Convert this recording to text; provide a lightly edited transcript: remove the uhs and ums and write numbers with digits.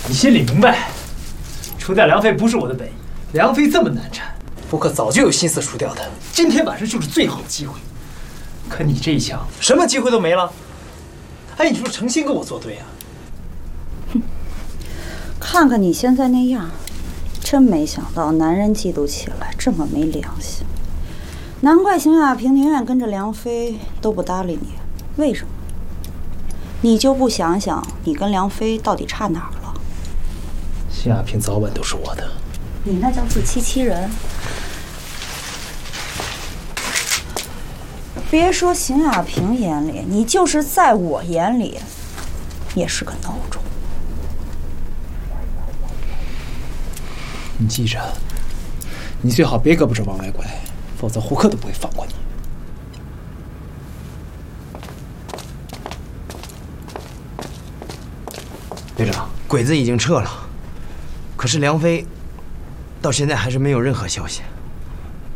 你心里明白，除掉梁飞不是我的本意。梁飞这么难缠，福克早就有心思除掉他。今天晚上就是最好的机会。可你这一枪，什么机会都没了。哎，你是不是诚心跟我作对啊？ 哼，看看你现在那样，真没想到男人嫉妒起来这么没良心。难怪邢亚平宁愿跟着梁飞都不搭理你，为什么？你就不想想，你跟梁飞到底差哪儿了？ 邢亚平早晚都是我的。 你那叫自欺欺人。别说邢亚平眼里，你就是在我眼里，也是个孬种。 你记着，你最好别胳膊肘往外拐，否则胡克都不会放过你。 队长，鬼子已经撤了，可是梁飞到现在还是没有任何消息。